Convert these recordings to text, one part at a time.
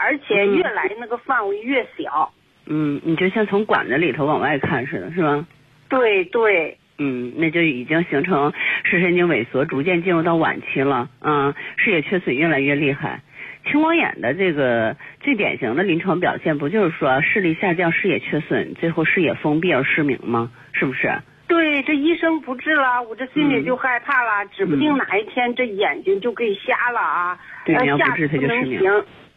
而且越来那个范围越小。 你就像从管子里头往外看似的，是吧？ 对对。 那就已经形成视神经萎缩，逐渐进入到晚期了。视野缺损越来越厉害。青光眼的这个最典型的临床表现，不就是说视力下降、视野缺损，最后视野封闭而失明吗？是不是？ 对，这医生不治了，我这心里就害怕了，指不定哪一天这眼睛就给瞎了啊！ 对，你要不治他就失明。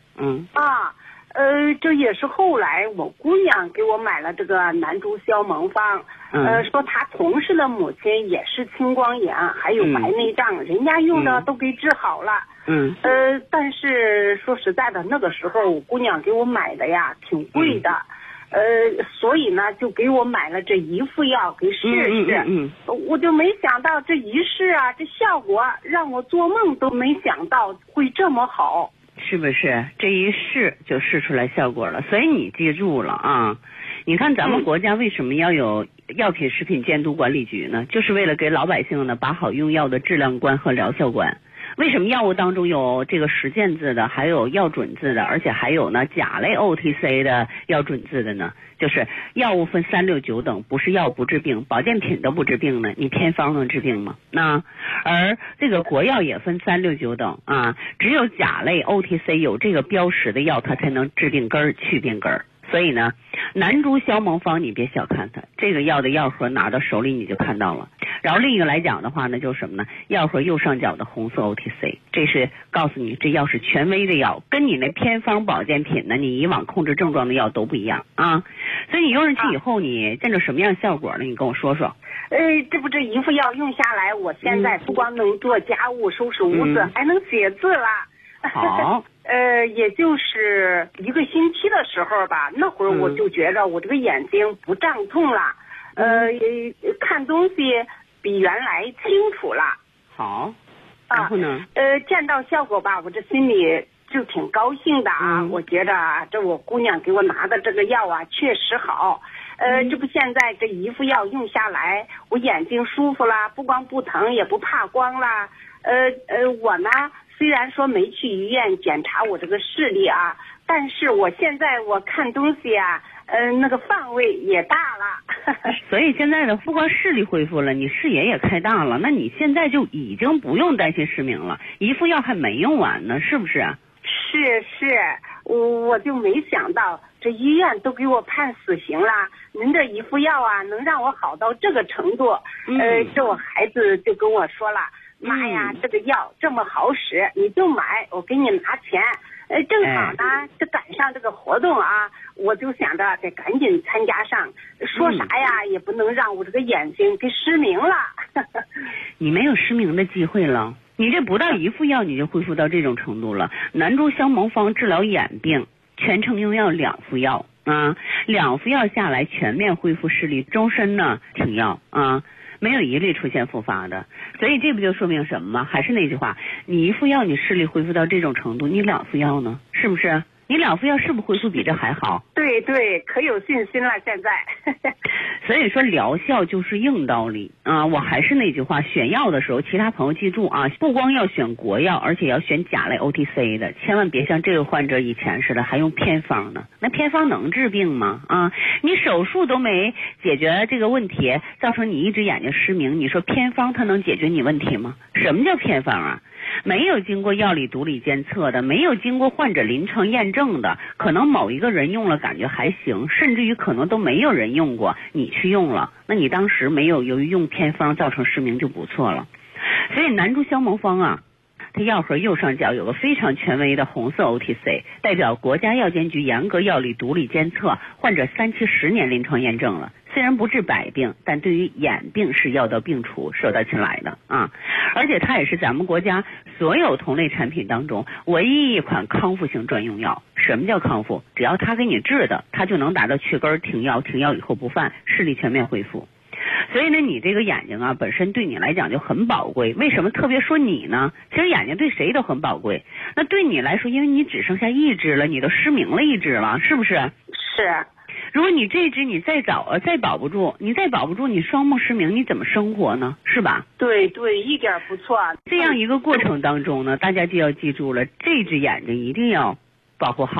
这也是后来我姑娘给我买了这个南珠消蒙方，说她同事的母亲也是青光眼，还有白内障，人家用的都给治好了。但是说实在的，那个时候我姑娘给我买的呀，挺贵的。所以呢，就给我买了这一副药给试试。我就没想到这一试啊，这效果让我做梦都没想到会这么好。 是不是？这一试就试出来效果了，所以你记住了啊！你看咱们国家为什么要有药品食品监督管理局呢？就是为了给老百姓呢把好用药的质量关和疗效关。为什么药物当中有这个实践字的，还有药准字的，而且还有呢甲类 OTC 的药准字的呢？就是药物分3、6、9等，不是药不治病，保健品都不治病呢，你偏方能治病吗？而这个国药也分3、6、9等啊，只有甲类 OTC 有这个标识的药，它才能治病根儿、去病根儿。所以呢，南珠消蒙方你别小看它，这个药的药盒拿到手里你就看到了。然后另一个来讲的话呢，就是什么呢？药盒右上角的红色 OTC， 这是告诉你这药是权威的药，跟你那偏方保健品呢，你以往控制症状的药都不一样啊。所以你用上去以后，你见着什么样效果呢？你跟我说说。 这一副药用下来，我现在不光能做家务、收拾屋子，还能写字了。 好。 也就是1个星期的时候吧，那会儿我就觉着我这个眼睛不胀痛了，看东西比原来清楚了。 好。然后呢？ 见到效果吧，我这心里就挺高兴的啊。我觉着这我姑娘给我拿的这个药啊，确实好。这不现在这一副药用下来，我眼睛舒服啦，不光不疼，也不怕光啦。我呢，虽然说没去医院检查我这个视力啊，但是我现在我看东西啊，那个范围也大了。 所以现在呢，不光视力恢复了，你视野也开大了，那你现在就已经不用担心失明了，一副药还没用完呢，是不是？ 是，我就没想到这医院都给我判死刑了，您这一副药啊，能让我好到这个程度。这我孩子就跟我说了，妈呀，这个药这么好使，你就买，我给你拿钱。正好呢，这赶上这个活动啊，我就想着得赶紧参加上，说啥呀也不能让我这个眼睛给失明了。 你没有失明的机会了，你这不到一副药你就恢复到这种程度了。南珠消蒙方治疗眼病，全程用药2副药啊，2副药下来全面恢复视力，终身呢停药啊。没有一例出现复发的，所以这不就说明什么吗？还是那句话，你一副药你视力恢复到这种程度，你2副药呢？是不是？你2副药是不是恢复比这还好？ 对，可有信心了现在。 所以说疗效就是硬道理啊！我还是那句话，选药的时候，其他朋友记住啊，不光要选国药，而且要选甲类 OTC 的，千万别像这个患者以前似的还用偏方呢。那偏方能治病吗？啊，你手术都没解决这个问题，造成你一只眼睛失明，你说偏方它能解决你问题吗？什么叫偏方啊？没有经过药理毒理监测的，没有经过患者临床验证的，可能某一个人用了感觉还行，甚至于可能都没有人用过，你去用了，那你当时没有由于用偏方造成失明就不错了。所以南珠消蒙方啊，它药盒右上角有个非常权威的红色 OTC， 代表国家药监局严格药理毒理监测，患者3期10年临床验证了。虽然不治百病，但对于眼病是药到病除，手到擒来的啊！而且它也是咱们国家所有同类产品当中唯一一款康复性专用药。什么叫康复？只要它给你治的，它就能达到去根停药，停药以后不犯，视力全面恢复。所以呢，你这个眼睛啊，本身对你来讲就很宝贵。为什么特别说你呢？其实眼睛对谁都很宝贵。那对你来说，因为你只剩下一只了，你都失明了一只了，是不是？ 是。 如果你这只你再保不住，你双目失明，你怎么生活呢？是吧？ 对，一点不错。 这样一个过程当中呢，大家就要记住了，这只眼睛一定要保护好。